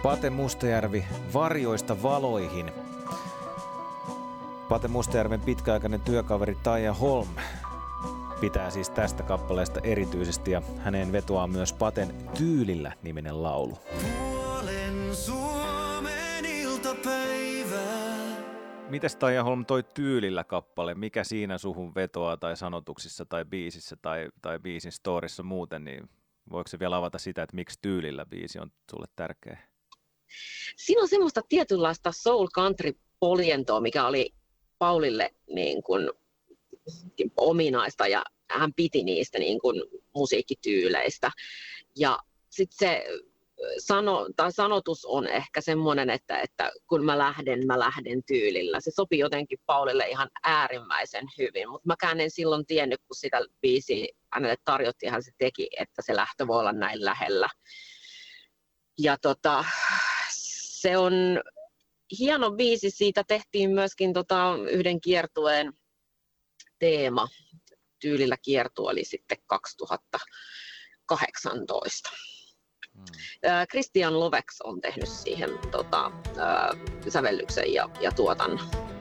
Pate Mustajärvi, Varjoista valoihin. Pate Mustajärven pitkäaikainen työkaveri Taija Holm pitää siis tästä kappaleesta erityisesti ja häneen vetoaa myös Paten Tyylillä -niminen laulu. Puolen Suomen iltapäivää. Mites Taija Holm toi Tyylillä -kappale, mikä siinä suhun vetoaa tai sanotuksissa tai biisissä tai biisin storissa muuten, niin voiko se vielä avata sitä, että miksi Tyylillä -biisi on sulle tärkeä? Siinä on semmoista tietynlaista soul country poljentoa, mikä oli Paulille niin kuin ominaista ja hän piti niistä niin kuin musiikkityyleistä. Ja sitten se sanotus on ehkä semmoinen, että kun mä lähden tyylillä. Se sopi jotenkin Paulille ihan äärimmäisen hyvin, mutta mäkään en silloin tiennyt, kun sitä biisiä hänelle tarjottiin, hän se teki, että se lähtö voi olla näin lähellä. Ja se on hieno biisi, siitä tehtiin myöskin yhden kiertueen teema. Tyylillä kiertue oli sitten 2018. Christian Loveks on tehnyt siihen sävellyksen ja tuotannon.